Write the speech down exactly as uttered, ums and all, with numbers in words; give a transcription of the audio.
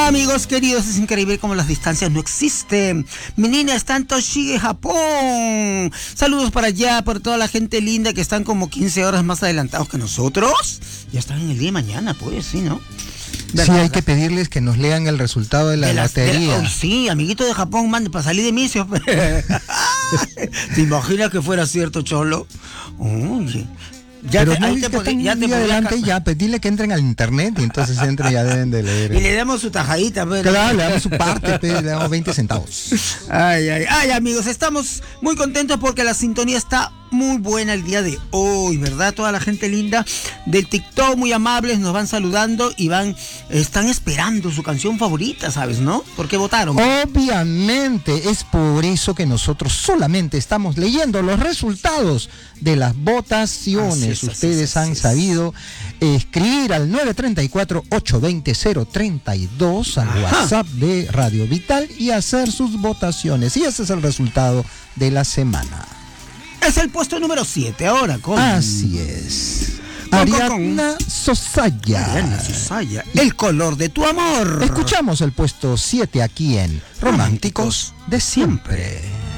Amigos queridos, es increíble cómo las distancias no existen. Mi niña está en Toshige, Japón. Saludos para allá, por toda la gente linda que están como quince horas más adelantados que nosotros. Ya están en el día de mañana, pues, sí, ¿no? Sí, hay que pedirles que nos lean el resultado de la de las, lotería. De la, oh, sí, amiguito de Japón, mande para salir de misio. ¿Te imaginas que fuera cierto, Cholo? Oye. Ya Pero te, no, ahí es te que podí, ya te y adelante podía... ya, pues dile que entren al internet y entonces entren ya deben de leer. Y le damos su tajadita, pues. Claro, le damos su parte, pues, le damos veinte centavos. Ay, ay, ay, amigos, estamos muy contentos porque la sintonía está muy buena el día de hoy, ¿verdad? Toda la gente linda del TikTok, muy amables, nos van saludando y van, están esperando su canción favorita, ¿sabes, no? ¿Por qué votaron? Obviamente, es por eso que nosotros solamente estamos leyendo los resultados de las votaciones. Es, Ustedes han es. sabido escribir al nueve tres cuatro, ocho dos cero, cero tres dos al Ajá. WhatsApp de Radio Vital y hacer sus votaciones. Y ese es el resultado de la semana. Es el puesto número siete ahora con... Así es. Ariadna Sosaya. Ariadna Sosaya. El color de tu amor. Escuchamos el puesto siete aquí en Románticos de Siempre.